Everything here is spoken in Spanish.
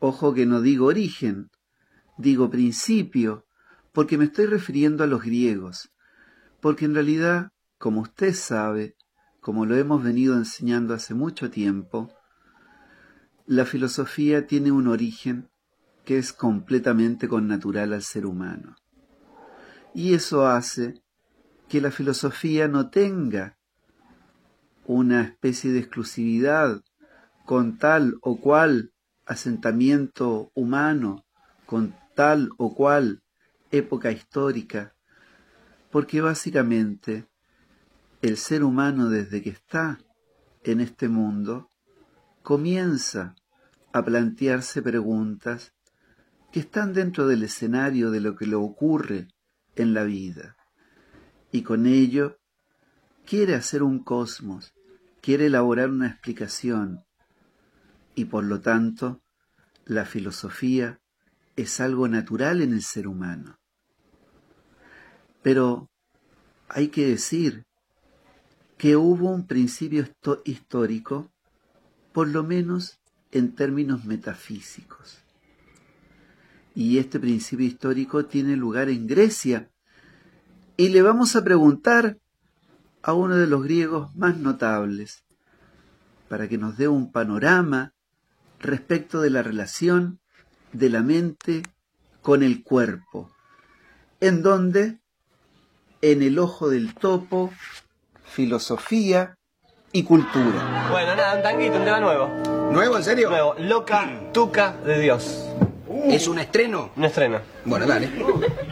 Ojo que no digo origen, digo principio, porque me estoy refiriendo a los griegos, porque en realidad, como usted sabe, como lo hemos venido enseñando hace mucho tiempo, la filosofía tiene un origen que es completamente connatural al ser humano. Y eso hace que la filosofía no tenga una especie de exclusividad con tal o cual asentamiento humano, con tal o cual época histórica, porque básicamente el ser humano desde que está en este mundo comienza a plantearse preguntas que están dentro del escenario de lo que le ocurre en la vida. Y con ello quiere hacer un cosmos, quiere elaborar una explicación. Y por lo tanto, la filosofía es algo natural en el ser humano. Pero hay que decir que hubo un principio histórico, por lo menos en términos metafísicos. Y este principio histórico tiene lugar en Grecia. Y le vamos a preguntar a uno de los griegos más notables, para que nos dé un panorama respecto de la relación de la mente con el cuerpo, en donde, en el ojo del topo, filosofía y cultura. Bueno, nada, un tanguito, un tema nuevo. ¿Nuevo, en serio? Nuevo, Loca Tuca de Dios. ¿Es un estreno? Un estreno. Bueno, dale.